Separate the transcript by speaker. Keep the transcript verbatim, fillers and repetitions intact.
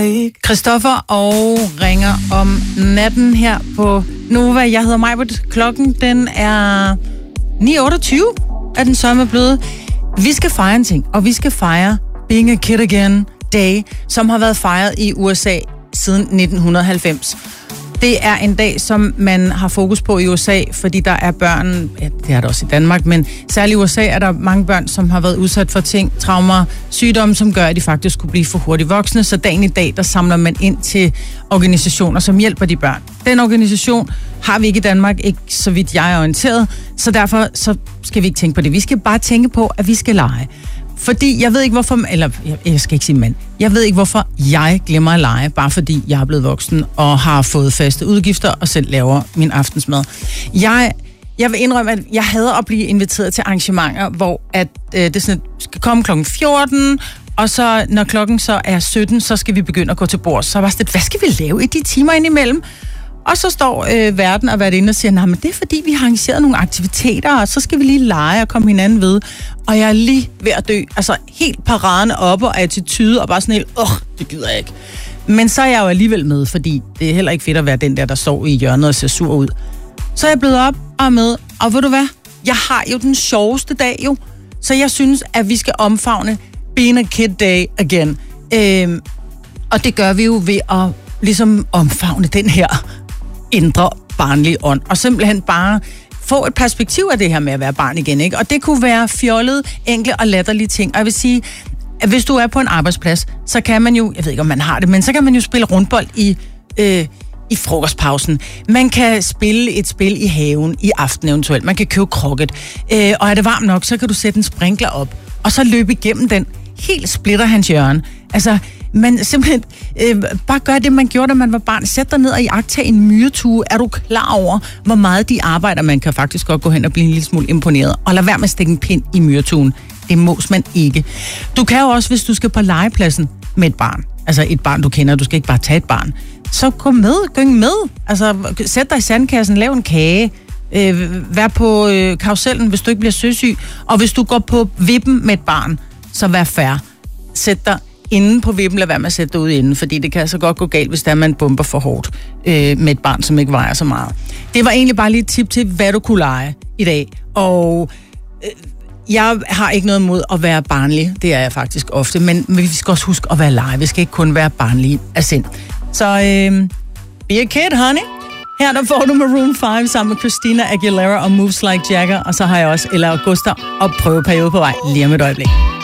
Speaker 1: Christoffer og ringer om natten her på Nova. Jeg hedder Majbert. Klokken den er ni otteogtyve, er den sørme blevet. Vi skal fejre en ting, og vi skal fejre Being a Kid Again Day, som har været fejret i U S A siden nitten halvfems. Det er en dag, som man har fokus på i U S A, fordi der er børn, ja, det er der også i Danmark, men særligt i U S A er der mange børn, som har været udsat for ting, traumer, sygdomme, som gør, at de faktisk kunne blive for hurtigt voksne. Så dagen i dag, der samler man ind til organisationer, som hjælper de børn. Den organisation har vi ikke i Danmark, ikke så vidt jeg er orienteret, så derfor så skal vi ikke tænke på det. Vi skal bare tænke på, at vi skal lege. Fordi jeg ved ikke hvorfor, eller jeg skal ikke sige mand, jeg ved ikke hvorfor jeg glemmer at lege, bare fordi jeg er blevet voksen og har fået faste udgifter og selv laver min aftensmad. Jeg, jeg vil indrømme, at jeg hader at blive inviteret til arrangementer, hvor at, øh, det sådan, skal komme klokken fjorten, og så når klokken så er sytten, så skal vi begynde at gå til bord. Så var det, hvad skal vi lave i de timer indimellem? Og så står øh, verden og været inde og siger, nej, men det er fordi, vi har arrangeret nogle aktiviteter, og så skal vi lige lege og komme hinanden ved. Og jeg er lige ved at dø. Altså helt paraderne oppe og attitude, og bare sådan helt, åh, det gider jeg ikke. Men så er jeg jo alligevel med, fordi det er heller ikke fedt at være den der, der står i hjørnet og ser sur ud. Så er jeg blevet op og er med, og ved du hvad? Jeg har jo den sjoveste dag jo. Så jeg synes, at vi skal omfavne Being a Kid Day again. Øhm, og det gør vi jo ved at ligesom omfavne den her indre barnlige ånd, og simpelthen bare få et perspektiv af det her med at være barn igen, ikke? Og det kunne være fjollet, enkle og latterlige ting. Og jeg vil sige, at hvis du er på en arbejdsplads, så kan man jo, jeg ved ikke om man har det, men så kan man jo spille rundbold i, øh, i frokostpausen. Man kan spille et spil i haven i aften eventuelt. Man kan købe krokket. Øh, og er det varmt nok, så kan du sætte en sprinkler op, og så løbe igennem den. Helt splitter hans hjørne. Altså, man simpelthen øh, bare gør det, man gjorde, da man var barn. Sæt dig ned og iagtag en myretue. Er du klar over, hvor meget de arbejder? Man kan faktisk godt gå hen og blive en lille smule imponeret. Og lad være med at stikke en pind i myretuen. Det mås man ikke. Du kan jo også, hvis du skal på legepladsen med et barn. Altså et barn, du kender. Du skal ikke bare tage et barn. Så gå med, gyng med. Altså, sæt dig i sandkassen, lav en kage. Øh, vær på øh, karusellen, hvis du ikke bliver søsyg. Og hvis du går på vippen med et barn, så vær fair. Sæt dig inde på vippen, lad være med at sætte dig ude inden, fordi det kan altså godt gå galt, hvis der man bomber for hårdt øh, med et barn, som ikke vejer så meget. Det var egentlig bare lige et tip til, hvad du kunne lege i dag. Og øh, jeg har ikke noget imod at være barnlig. Det er jeg faktisk ofte, men, men vi skal også huske at være lege. Vi skal ikke kun være barnlige af sind. Så øh, be a kid, honey. Her der får du Maroon fem sammen med Christina Aguilera og Moves Like Jagger, og så har jeg også Ella Augusta og prøveperiode på vej lige om et øjeblik.